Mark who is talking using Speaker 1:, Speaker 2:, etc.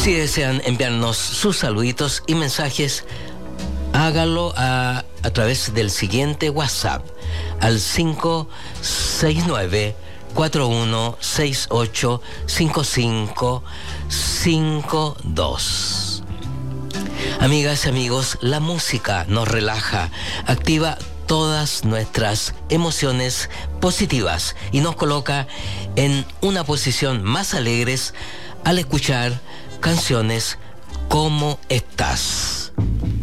Speaker 1: Si desean enviarnos sus saluditos y mensajes, hágalo a través del siguiente WhatsApp al 569-4168-5552. Amigas y amigos, la música nos relaja, activa todas nuestras emociones positivas y nos coloca en una posición más alegres al escuchar canciones como estas.